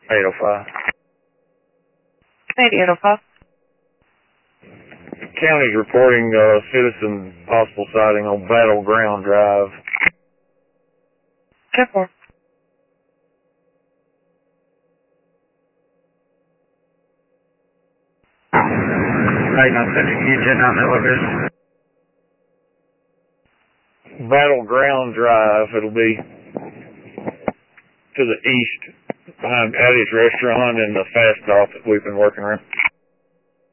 805. 8805. County's reporting citizen possible sighting on Battleground Drive. 10-4. Right now, you did not know what it is. Battleground Drive, it'll be to the east behind Addie's Restaurant and the Fast Stop that we've been working around.